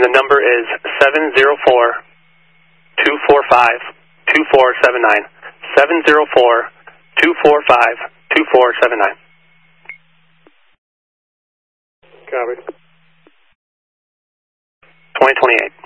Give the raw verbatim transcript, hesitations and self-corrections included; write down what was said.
the number is seven zero four, two four five, two four seven nine. seven zero four, two four five, two four seven nine. Copy. twenty twenty-eight.